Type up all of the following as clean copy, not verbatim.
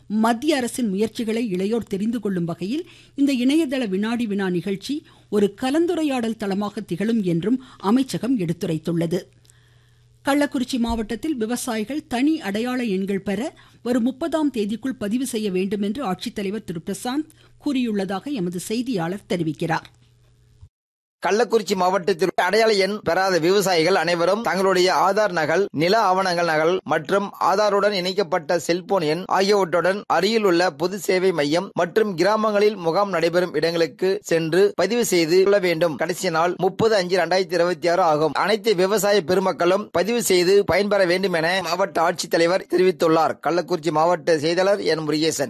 மத்திய அரசின் முயற்சிகளை இளையோர் தெரிந்து கொள்ளும் வகையில் இந்த இணையதள வினாடி வினா நிகழ்ச்சி ஒரு கலந்துரையாடல் தளமாக திகழும் என்றும் அமைச்சகம் எடுத்துரைத்துள்ளது. கள்ளக்குறிச்சி மாவட்டத்தில் விவசாயிகள் தனி அடையாள எண்கள் பெற வரும் 30ஆம் தேதிக்குள் பதிவு செய்ய வேண்டும் என்று ஆட்சித்தலைவர் திரு பிரசாந்த் கூறியுள்ளதாக எமது செய்தியாளர் தெரிவிக்கிறார். கள்ளக்குறிச்சி மாவட்டத்தில் அடையாள எண் பெறாத விவசாயிகள் அனைவரும் தங்களுடைய ஆதார் நகல், நில ஆவணங்கள் நகல் மற்றும் ஆதாருடன் இணைக்கப்பட்ட செல்போன் எண் ஆகியவற்றுடன் அருகில் உள்ள பொது சேவை மையம் மற்றும் கிராமங்களில் முகாம் நடைபெறும் இடங்களுக்கு சென்று பதிவு செய்து கொள்ள வேண்டும். கடைசி நாள் 30/5/2026 ஆகும். அனைத்து விவசாய பெருமக்களும் பதிவு செய்து பயன்பெற வேண்டும் என மாவட்ட ஆட்சித்தலைவர் தெரிவித்துள்ளார். கள்ளக்குறிச்சி மாவட்ட செய்தியாளர் என் முருகேசன்.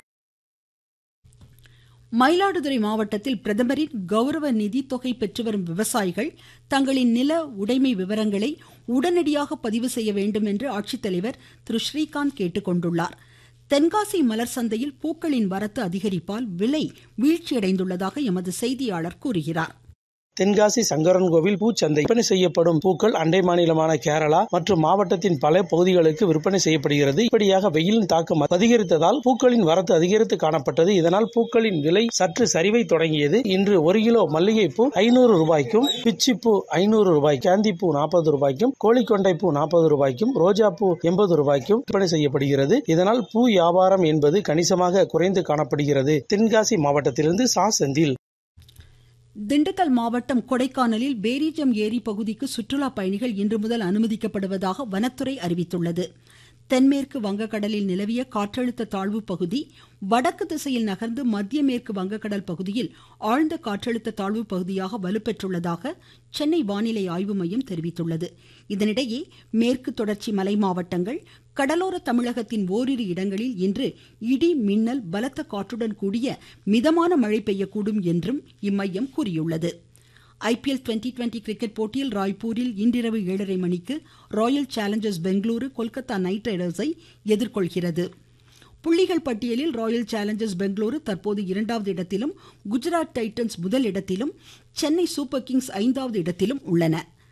மயிலாடுதுறை மாவட்டத்தில் பிரதமரின் கௌரவ நிதி தொகை பெற்று வரும் விவசாயிகள் தங்களின் நில உடைமை விவரங்களை உடனடியாக பதிவு செய்ய வேண்டும் என்று ஆட்சித்தலைவர் திரு ஸ்ரீகாந்த் கேட்டுக்கொண்டுள்ளார். தென்காசி மலர் சந்தையில் பூக்களின் வரத்து அதிகரிப்பால் விலை வீழ்ச்சியடைந்துள்ளதாக எமது செய்தியாளர் கூறுகிறார். தென்காசி சங்கரன் கோவில் பூச்சந்தை விற்பனை செய்யப்படும் பூக்கள் அண்டை மாநிலமான கேரளா மற்றும் மாவட்டத்தின் பல பகுதிகளுக்கு விற்பனை செய்யப்படுகிறது. இப்படியாக வெயிலின் தாக்கம் அதிகரித்ததால் பூக்களின் வரத்து அதிகரித்து காணப்பட்டது. இதனால் பூக்களின் விலை சற்று சரிவை தொடங்கியது. இன்று 1 கிலோ மல்லிகைப்பூ 500 ரூபாய்க்கும், பிச்சிப்பூ 500 ரூபாய், கேந்திப்பூ 40 ரூபாய்க்கும், கோழிக்கொண்டை பூ 40 ரூபாய்க்கும், ரோஜா பூ 80 ரூபாய்க்கும் விற்பனை செய்யப்படுகிறது. இதனால் பூ வியாபாரம் என்பது கணிசமாக குறைந்து காணப்படுகிறது. தென்காசி மாவட்டத்திலிருந்து சா செந்தில். திண்டுக்கல் மாவட்டம் கொடைக்கானலில் பேரிஜம் ஏரி பகுதிக்கு சுற்றுலா பயணிகள் இன்று முதல் அனுமதிக்கப்படுவதாக வனத்துறை அறிவித்துள்ளது. தென்மேற்கு வங்கக்கடலில் நிலவிய காற்றழுத்த தாழ்வு பகுதி வடக்கு திசையில் நகர்ந்து மத்திய மேற்கு வங்கக்கடல் பகுதியில் ஆழ்ந்த காற்றழுத்த தாழ்வு பகுதியாக வலுப்பெற்றுள்ளதாக சென்னை வானிலை ஆய்வு மையம் தெரிவித்துள்ளது. இதனிடையே மேற்கு தொடர்ச்சி மலை மாவட்டங்கள், கடலோர தமிழகத்தின் ஓரிரு இடங்களில் இன்று இடி, மின்னல், பலத்த காற்றுடன் கூடிய மிதமான மழை பெய்யக்கூடும் என்றும் இம்மையம் கூறியுள்ளது. IPL 2020 கிரிக்கெட் போட்டியில் ராய்ப்பூரில் இன்றிரவு 7:30 மணிக்கு Royal Challengers Bengaluru Kolkata night ரைடர்ஸை எதிர்கொள்கிறது. புள்ளிகள் பட்டியலில் ராயல் சேலஞ்சர்ஸ் பெங்களூரு தற்போது 2வது இடத்திலும், குஜராத் டைட்டன்ஸ் முதல் இடத்திலும், சென்னை சூப்பர் கிங்ஸ் 5வது இடத்திலும் உள்ளன.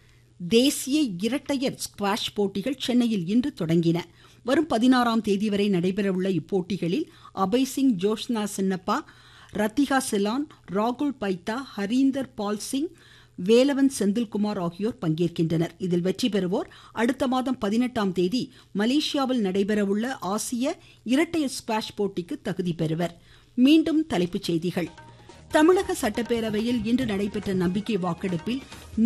தேசிய இரட்டையர் ஸ்குவாஷ் போட்டிகள் சென்னையில் இன்று தொடங்கின. வரும் 16ஆம் தேதி வரை நடைபெறவுள்ள இப்போட்டிகளில் அபய் சிங், ஜோஷ்னா சின்னப்பா, ரத்திகா சிலான், ராகுல் பைத்தா, ஹரீந்தர் பால் சிங், வேலவன் செந்தில்குமார் ஆகியோர் பங்கேற்கின்றனர். இதில் வெற்றி பெறுவோர் அடுத்த மாதம் 18ஆம் தேதி மலேசியாவில் நடைபெறவுள்ள ஆசிய இரட்டையர் ஸ்குவாஷ் போட்டிக்கு தகுதி பெறுவர். மீண்டும் தலைப்புச் செய்திகள். தமிழக சட்டப்பேரவையில் இன்று நடைபெற்ற நம்பிக்கை வாக்கெடுப்பில்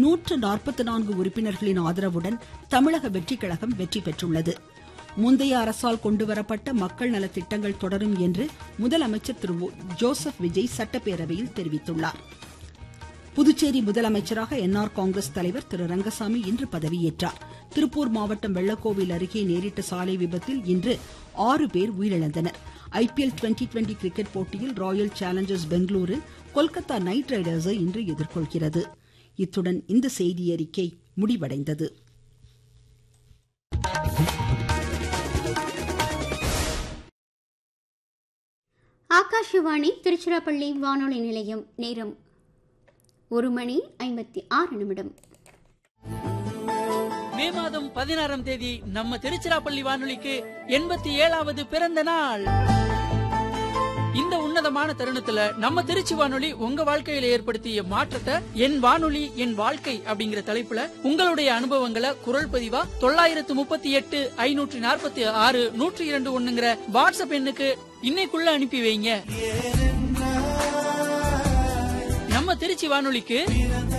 144 உறுப்பினர்களின் ஆதரவுடன் தமிழக வெற்றிக் கழகம் வெற்றி பெற்றுள்ளது. முந்தைய அரசால் கொண்டுவரப்பட்ட மக்கள் நல திட்டங்கள் தொடரும் என்று முதலமைச்சர் திரு ஜோசப் விஜய் சட்டப்பேரவையில் தெரிவித்துள்ளார். புதுச்சேரி முதலமைச்சராக NR காங்கிரஸ் தலைவர் திரு ரங்கசாமி இன்று பதவியேற்றார். திருப்பூர் மாவட்டம் வெள்ளக்கோவில் அருகே நேரிட்ட சாலை விபத்தில் இன்று 6 பேர் உயிரிழந்தனர். IPL 2020 கிரிக்கெட் போட்டியில் Royal Challengers Bengaluru Kolkata night ரைடர்ஸை இன்று எதிர்கொள்கிறது. இத்துடன் இந்த செய்தியறிக்கை முடிவடைந்தது. ஆகாஷவாணி திருச்சிராப்பள்ளி வானொலி நிலையம். நேரம் 1:56. மே மாதம் 16ஆம் தேதி நம்ம திருச்சிராப்பள்ளி வானொலிக்கு 87வது பிறந்த நாள். இந்த உன்னதமான தருணத்துல நம்ம திருச்சி வானொலி உங்க வாழ்க்கையில ஏற்படுத்திய மாற்றத்தை என் வானொலி என் வாழ்க்கை அப்படிங்கிற தலைப்புல உங்களுடைய அனுபவங்களை குரல் பதிவா 938 546 102 வாட்ஸ்அப் எண்ணுக்கு இன்னைக்குள்ள அனுப்பி வைங்க. நம்ம திருச்சி வானொலிக்கு